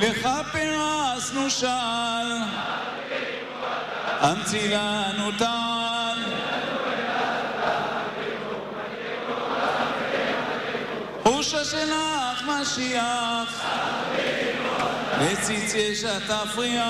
לך פרסנו של, המציא לנו טל, חושה שלך משיח, וציץ יש התפריח,